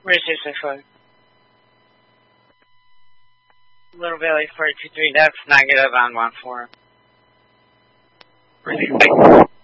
Where's 665? Little Valley 423, that's negative on 14. Where's 665?